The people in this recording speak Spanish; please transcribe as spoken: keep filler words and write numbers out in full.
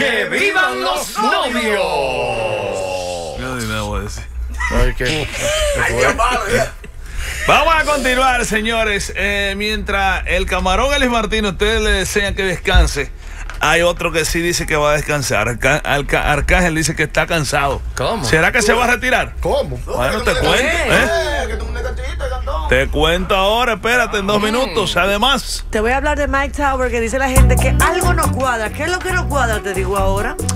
¡Que vivan los novios! No, ni nada voy a decir. Ay, ¿qué? Vamos a continuar, señores. Eh, mientras el camarón Elis Martínez, ustedes le desean que descanse. Hay otro que sí dice que va a descansar. Arca Arca Arcángel dice que está cansado. ¿Cómo? ¿Será que se va a retirar? ¿Cómo? Bueno, te cuento. ¿eh? Te cuento ahora, espérate, en dos minutos. Además, te voy a hablar de Mike Tower, que dice la gente que algo no cuadra. ¿Qué es lo que no cuadra? Te digo ahora.